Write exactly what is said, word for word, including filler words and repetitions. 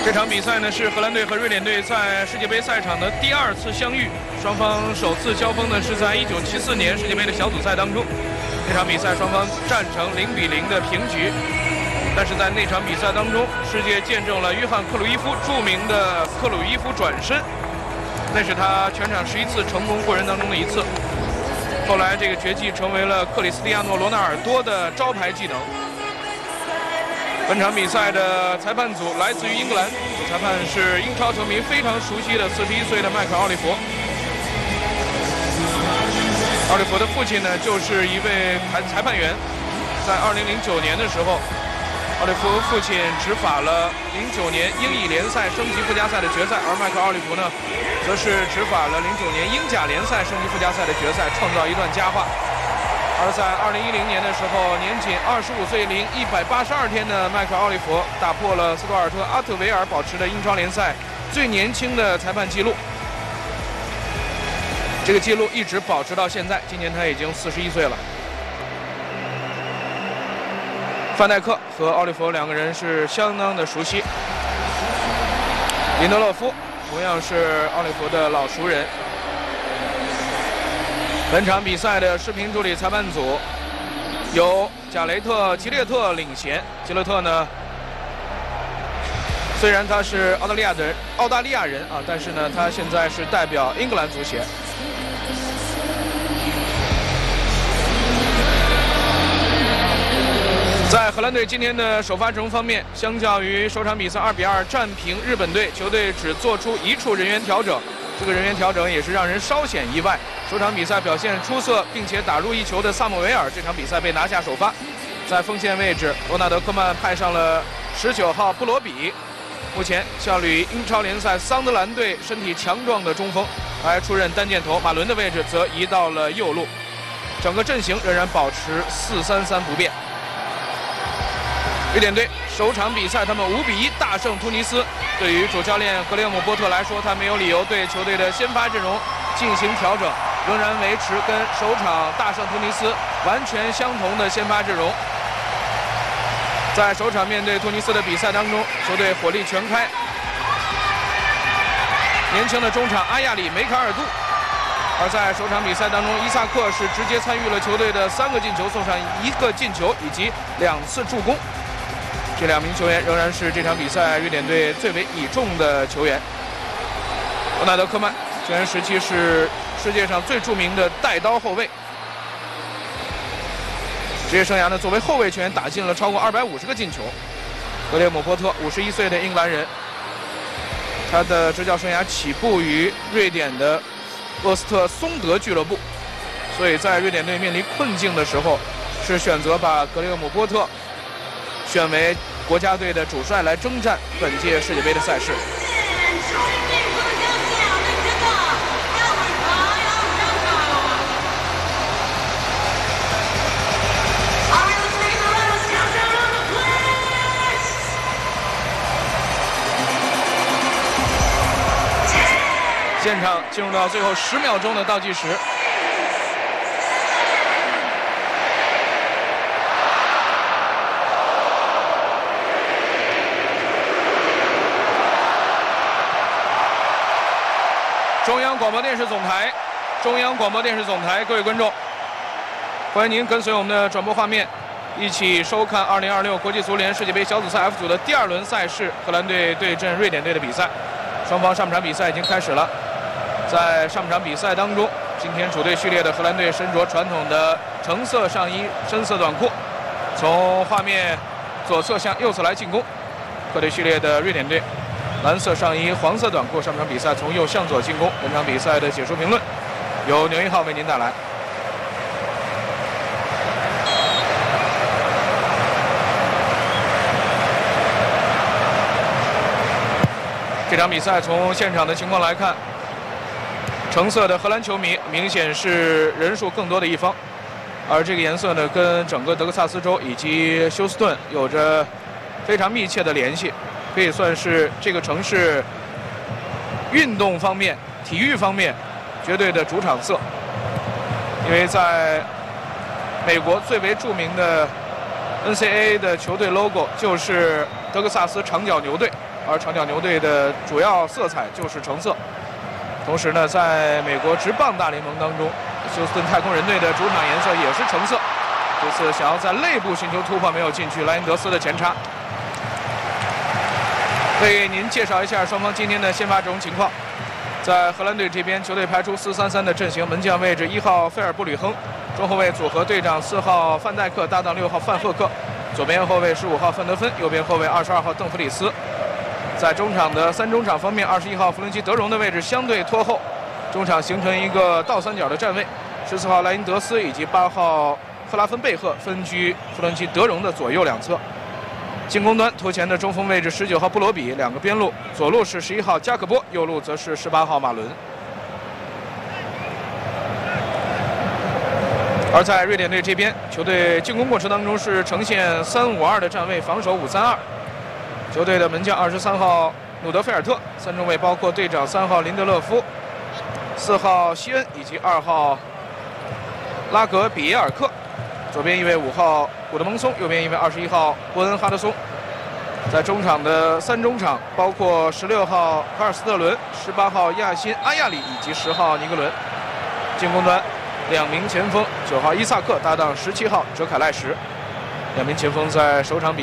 这场比赛呢是荷兰队和瑞典队在世界杯赛场的第二次相遇，双方首次交锋呢是在一九七四年世界杯的小组赛当中。这场比赛双方战成零比零的平局，但是在那场比赛当中，世界见证了约翰克鲁伊夫著名的克鲁伊夫转身，那是他全场十一次成功过人当中的一次。后来这个绝技成为了克里斯蒂亚诺·罗纳尔多的招牌技能。本场比赛的裁判组来自于英格兰，主裁判是英超球迷非常熟悉的四十一岁的迈克尔·奥利弗。奥利弗的父亲呢，就是一位裁裁判员。在二零零九年的时候，奥利弗父亲执法了零九年英乙联赛升级附加赛的决赛，而迈克尔·奥利弗呢，则是执法了零九年英甲联赛升级附加赛的决赛，创造一段佳话。而在二零一零年的时候，年仅二十五岁零一百八十二天的迈克尔·奥利弗打破了斯图尔特·阿特维尔保持的英超联赛最年轻的裁判记录。这个记录一直保持到现在，今年他已经四十一岁了。范戴克和奥利弗两个人是相当的熟悉。林德勒夫同样是奥利弗的老熟人。本场比赛的视频助理裁判组由贾雷特·吉列特领衔。吉列特呢，虽然他是澳大利亚人，澳大利亚人啊，但是呢，他现在是代表英格兰足协。在荷兰队今天的首发阵容方面，相较于首场比赛二比二战平日本队，球队只做出一处人员调整，这个人员调整也是让人稍显意外。首场比赛表现出色，并且打入一球的萨姆维尔，这场比赛被拿下首发。在锋线位置，罗纳德·科曼派上了十九号布罗比，目前效力于英超联赛桑德兰队，身体强壮的中锋，还出任单箭头。马伦的位置则移到了右路，整个阵型仍然保持四三三不变。瑞典队首场比赛他们五比一大胜突尼斯，对于主教练格雷厄姆·波特来说，他没有理由对球队的先发阵容进行调整，仍然维持跟首场大胜突尼斯完全相同的先发阵容。在首场面对突尼斯的比赛当中，球队火力全开，年轻的中场阿亚里·梅卡尔杜，而在首场比赛当中，伊萨克是直接参与了球队的三个进球，送上一个进球以及两次助攻。这两名球员仍然是这场比赛瑞典队最为倚重的球员。罗纳德·科曼球员时期是世界上最著名的带刀后卫，职业生涯呢作为后卫球员打进了超过二百五十个进球。格雷姆·波特五十一岁的英格兰人，他的执教生涯起步于瑞典的厄斯特松德俱乐部，所以在瑞典队面临困境的时候，是选择把格雷厄姆·波特选为国家队的主帅来征战本届世界杯的赛事。现场进入到最后十秒钟的倒计时。中央广播电视总台，中央广播电视总台，各位观众，欢迎您跟随我们的转播画面，一起收看二零二六国际足联世界杯小组赛 F 组的第二轮赛事，荷兰队对阵瑞典队的比赛。双方上半场比赛已经开始了。在上半场比赛当中，今天主队序列的荷兰队身着传统的橙色上衣、深色短裤，从画面左侧向右侧来进攻。客队序列的瑞典队，蓝色上衣、黄色短裤，上半场比赛从右向左进攻。本场比赛的解说评论由牛一号为您带来。这场比赛从现场的情况来看，橙色的荷兰球迷明显是人数更多的一方，而这个颜色呢，跟整个德克萨斯州以及休斯顿有着非常密切的联系，可以算是这个城市运动方面、体育方面绝对的主场色。因为在美国最为著名的 N C A A 的球队 logo 就是德克萨斯长角牛队， 而长角牛队的主要色彩就是橙色。同时呢，在美国职棒大联盟当中，休斯顿太空人队的主场颜色也是橙色。这次想要在内部寻求突破没有进去，莱因德斯的前插。为您介绍一下双方今天的先发阵容情况。在荷兰队这边，球队排出四三三的阵型，门将位置一号费尔布吕亨，中后卫组合队长四号范戴克搭档六号范赫克，左边后卫十五号范德芬，右边后卫二十二号邓弗里斯。在中场的三中场方面，二十一号弗伦基德容的位置相对拖后，中场形成一个倒三角的站位，十四号莱因德斯以及八号赫拉芬贝赫分居弗伦基德容的左右两侧。进攻端头前的中锋位置十九号布罗比，两个边路，左路是十一号加克波，右路则是十八号马伦。而在瑞典队这边，球队进攻过程当中是呈现三五二的站位，防守五三二。球队的门将二十三号努德菲尔特，三中卫包括队长三号林德勒夫、四号希恩以及二号拉格比耶尔克。左边一位五号古德蒙松，右边一位二十一号伯恩哈德松。在中场的三中场包括十六号卡尔斯特伦、十八号亚辛阿亚里以及十号尼格伦。进攻端两名前锋，九号伊萨克搭档十七号哲凯赖什。两名前锋在首场比